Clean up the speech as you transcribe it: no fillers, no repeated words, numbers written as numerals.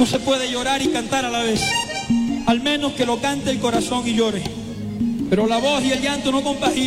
se puede llorar y cantar a la vez. Al menos que lo cante el corazón y llore. Pero la voz y el llanto no compaginan.